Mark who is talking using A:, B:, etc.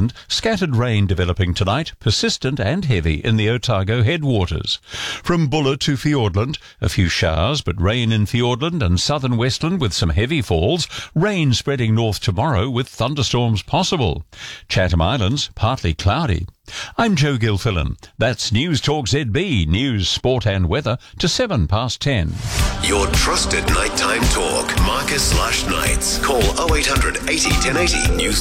A: Island, scattered rain developing tonight, persistent and heavy in the Otago headwaters. From Buller to Fiordland, a few showers, but rain in Fiordland and southern Westland with some heavy falls. Rain spreading north tomorrow with thunderstorms possible. Chatham Islands, partly cloudy. I'm Joe Gilfillan. That's News Talk ZB, news, sport and weather to 10:07.
B: Your trusted nighttime talk. Marcus / Knights. Call 0800 80 1080. News